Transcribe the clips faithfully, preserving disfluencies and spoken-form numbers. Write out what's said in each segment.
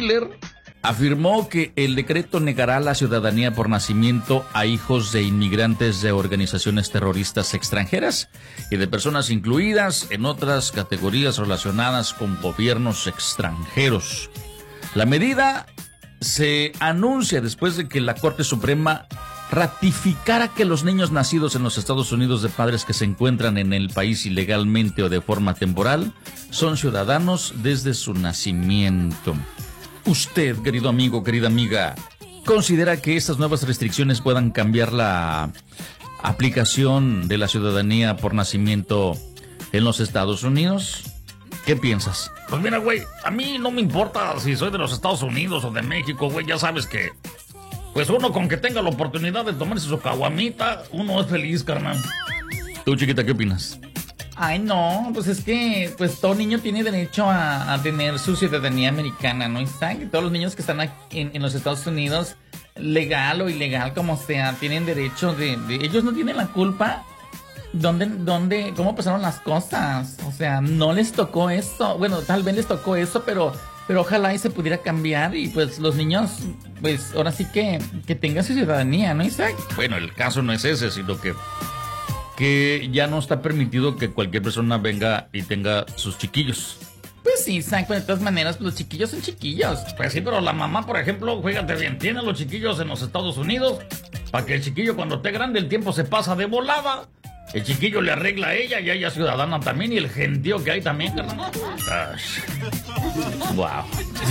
Miller afirmó que el decreto negará la ciudadanía por nacimiento a hijos de inmigrantes de organizaciones terroristas extranjeras y de personas incluidas en otras categorías relacionadas con gobiernos extranjeros. La medida se anuncia después de que la Corte Suprema ratificara que los niños nacidos en los Estados Unidos de padres que se encuentran en el país ilegalmente o de forma temporal son ciudadanos desde su nacimiento. Usted, querido amigo, querida amiga, ¿considera que estas nuevas restricciones puedan cambiar la aplicación de la ciudadanía por nacimiento en los Estados Unidos? ¿Qué piensas? Pues mira, güey, a mí no me importa si soy de los Estados Unidos o de México, güey, ya sabes que... Pues uno con que tenga la oportunidad de tomarse su caguamita, uno es feliz, carnal. Tú, chiquita, ¿qué opinas? Ay, no, pues es que pues todo niño tiene derecho a, a tener su ciudadanía americana, ¿no? Isaac? Todos los niños que están aquí en, en los Estados Unidos, legal o ilegal como sea, tienen derecho de... de ellos no tienen la culpa. ¿Dónde, dónde, cómo pasaron las cosas? O sea, no les tocó eso. Bueno, tal vez les tocó eso, pero... Pero ojalá y se pudiera cambiar y pues los niños, pues ahora sí que, que tengan su ciudadanía, ¿no, Isaac? Bueno, el caso no es ese, sino que, que ya no está permitido que cualquier persona venga y tenga sus chiquillos. Pues sí, Isaac, pero de todas maneras, pues los chiquillos son chiquillos. Pues sí, pero la mamá, por ejemplo, fíjate bien, tiene a los chiquillos en los Estados Unidos para que el chiquillo cuando esté grande el tiempo se pasa de volada. El chiquillo le arregla a ella y ella es ciudadana también y el gentío que hay también, carnal. Wow.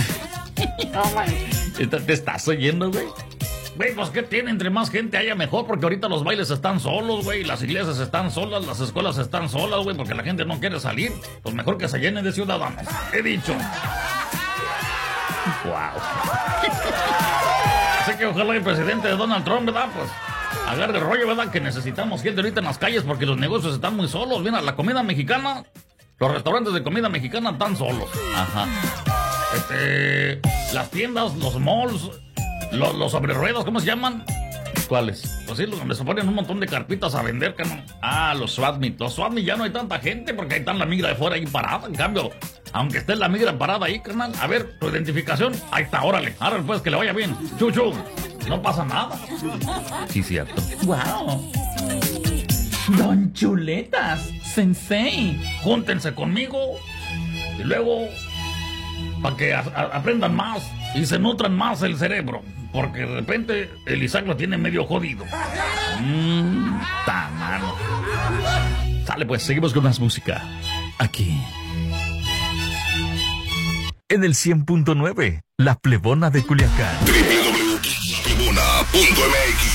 ¿Te estás oyendo, güey? Güey, pues ¿qué tiene? Entre más gente haya mejor, porque ahorita los bailes están solos, güey, las iglesias están solas, las escuelas están solas, güey, porque la gente no quiere salir. Pues mejor que se llenen de ciudadanos. He dicho. Wow. Así que ojalá el presidente de Donald Trump, ¿verdad? Pues agarre el rollo, ¿verdad? Que necesitamos gente ahorita en las calles porque los negocios están muy solos. Mira, la comida mexicana, los restaurantes de comida mexicana están solos. Ajá. Este, las tiendas, los malls, los, los sobre ruedas, ¿cómo se llaman? ¿Cuáles? Pues sí, los donde se ponen un montón de carpitas a vender, carnal. Ah, los SWAT meet. Los SWAT meet ya no hay tanta gente porque ahí están la migra de fuera ahí parada. En cambio, aunque esté la migra parada ahí, carnal, a ver, tu identificación, ahí está, órale. Ahora pues que le vaya bien. Chuchu. No pasa nada. Sí, cierto. ¡Wow! Don Chuletas, Sensei. Júntense conmigo y luego para que a, a, aprendan más y se nutran más el cerebro. Porque de repente el Isaac lo tiene medio jodido. Mmm, ta mano. Sale pues, seguimos con más música. Aquí. En el cien punto nueve, La Plebona de Culiacán. doble u doble u doble u punto plebona punto m x